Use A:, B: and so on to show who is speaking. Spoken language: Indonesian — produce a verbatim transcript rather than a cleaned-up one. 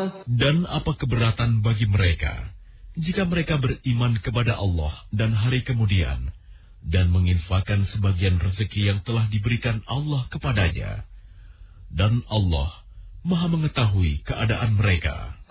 A: Dan apa keberatan bagi mereka jika mereka beriman kepada Allah dan hari kemudian dan menginfakkan sebagian rezeki yang telah diberikan Allah kepadanya. Dan Allah Maha mengetahui keadaan mereka.